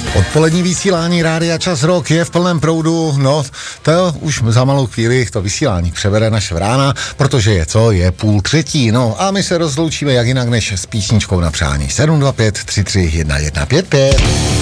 Odpolední vysílání Rádia Čas Rock je v plném proudu, no to už za malou chvíli to vysílání převede naše vrána, protože je 2:30, no a my se rozloučíme jak jinak než s písničkou na přání 725 33 1155.